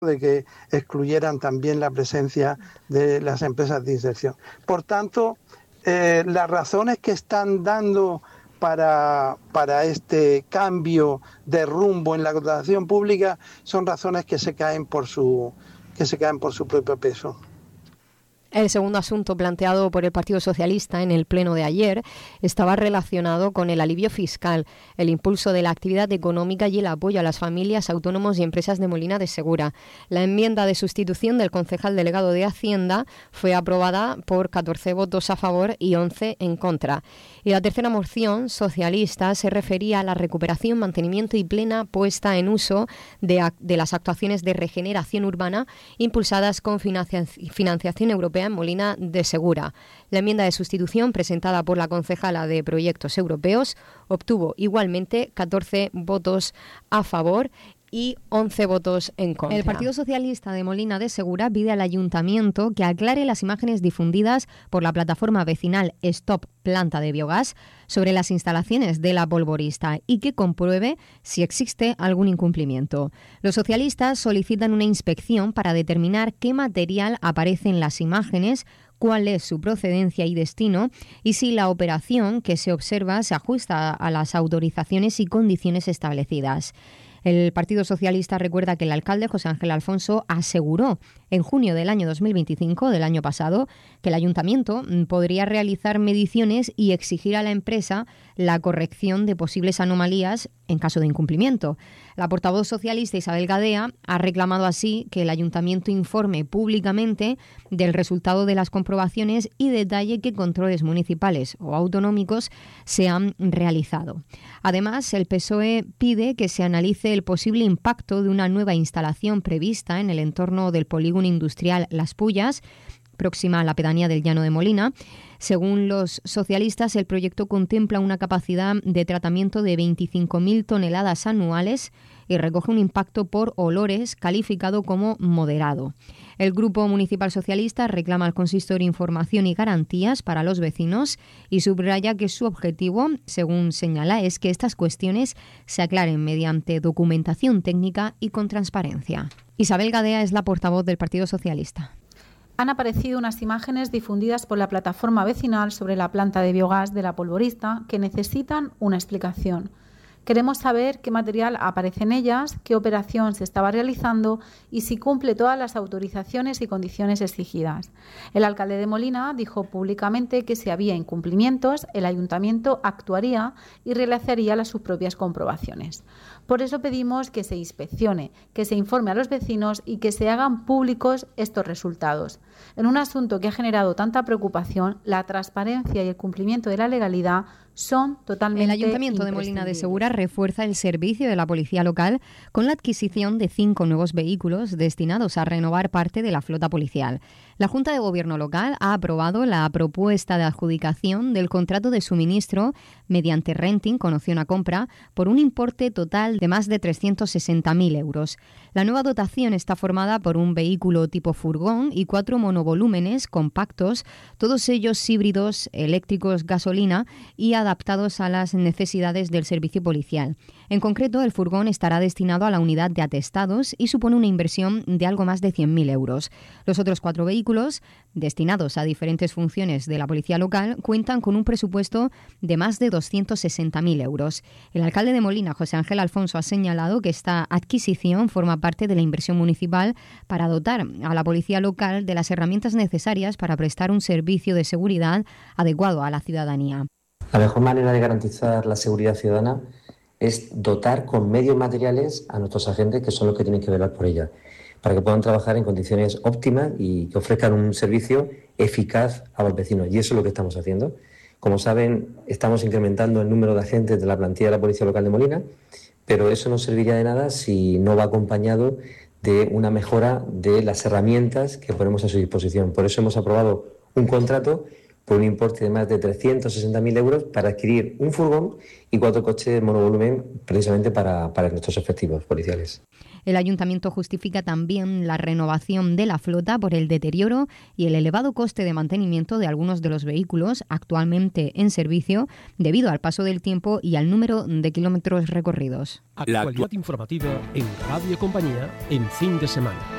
de que excluyeran también la presencia de las empresas de inserción. Por tanto, las razones que están dando para este cambio de rumbo en la contratación pública son razones que se caen por su propio peso. El segundo asunto planteado por el Partido Socialista en el pleno de ayer estaba relacionado con el alivio fiscal, el impulso de la actividad económica y el apoyo a las familias, autónomos y empresas de Molina de Segura. La enmienda de sustitución del concejal delegado de Hacienda fue aprobada por 14 votos a favor y 11 en contra. Y la tercera moción socialista se refería a la recuperación, mantenimiento y plena puesta en uso de las actuaciones de regeneración urbana impulsadas con financiación europea en Molina de Segura. La enmienda de sustitución presentada por la concejala de Proyectos Europeos obtuvo igualmente 14 votos a favor y 11 votos en contra. El Partido Socialista de Molina de Segura pide al Ayuntamiento que aclare las imágenes difundidas por la plataforma vecinal Stop Planta de Biogás sobre las instalaciones de la polvorista y que compruebe si existe algún incumplimiento. Los socialistas solicitan una inspección para determinar qué material aparece en las imágenes, cuál es su procedencia y destino y si la operación que se observa se ajusta a las autorizaciones y condiciones establecidas. El Partido Socialista recuerda que el alcalde José Ángel Alfonso aseguró en junio del año 2025, del año pasado, que el ayuntamiento podría realizar mediciones y exigir a la empresa la corrección de posibles anomalías en caso de incumplimiento. La portavoz socialista Isabel Gadea ha reclamado así que el ayuntamiento informe públicamente del resultado de las comprobaciones y detalle qué controles municipales o autonómicos se han realizado. Además, el PSOE pide que se analice el posible impacto de una nueva instalación prevista en el entorno del polígono industrial Las Pullas, próxima a la pedanía del Llano de Molina. Según los socialistas, el proyecto contempla una capacidad de tratamiento de 25.000 toneladas anuales y recoge un impacto por olores calificado como moderado. El Grupo Municipal Socialista reclama al consistorio información y garantías para los vecinos y subraya que su objetivo, según señala, es que estas cuestiones se aclaren mediante documentación técnica y con transparencia. Isabel Gadea es la portavoz del Partido Socialista. Han aparecido unas imágenes difundidas por la plataforma vecinal sobre la planta de biogás de la polvorista que necesitan una explicación. Queremos saber qué material aparece en ellas, qué operación se estaba realizando y si cumple todas las autorizaciones y condiciones exigidas. El alcalde de Molina dijo públicamente que si había incumplimientos, el ayuntamiento actuaría y realizaría sus propias comprobaciones. Por eso pedimos que se inspeccione, que se informe a los vecinos y que se hagan públicos estos resultados. En un asunto que ha generado tanta preocupación, la transparencia y el cumplimiento de la legalidad son totalmente El Ayuntamiento de Molina de Segura refuerza el servicio de la policía local con la adquisición de 5 nuevos vehículos destinados a renovar parte de la flota policial. La Junta de Gobierno local ha aprobado la propuesta de adjudicación del contrato de suministro mediante renting con opción a compra por un importe total de más de 360.000 euros. La nueva dotación está formada por un vehículo tipo furgón y 4 monovolúmenes compactos, todos ellos híbridos, eléctricos, gasolina y adaptados a las necesidades del servicio policial. En concreto, el furgón estará destinado a la unidad de atestados y supone una inversión de algo más de 100.000 euros. Los otros 4 vehículos, destinados a diferentes funciones de la policía local, cuentan con un presupuesto de más de 260.000 euros. El alcalde de Molina, José Ángel Alfonso, ha señalado que esta adquisición forma parte de la inversión municipal para dotar a la policía local de las herramientas necesarias para prestar un servicio de seguridad adecuado a la ciudadanía. La mejor manera de garantizar la seguridad ciudadana es dotar con medios materiales a nuestros agentes, que son los que tienen que velar por ella, para que puedan trabajar en condiciones óptimas y que ofrezcan un servicio eficaz a los vecinos. Y eso es lo que estamos haciendo. Como saben, estamos incrementando el número de agentes de la plantilla de la Policía Local de Molina, pero eso no serviría de nada si no va acompañado de una mejora de las herramientas que ponemos a su disposición. Por eso hemos aprobado un contrato por un importe de más de 360.000 euros para adquirir un furgón y 4 coches de monovolumen precisamente para nuestros efectivos policiales. El ayuntamiento justifica también la renovación de la flota por el deterioro y el elevado coste de mantenimiento de algunos de los vehículos actualmente en servicio debido al paso del tiempo y al número de kilómetros recorridos. Actualidad informativa en Radio Compañía en fin de semana.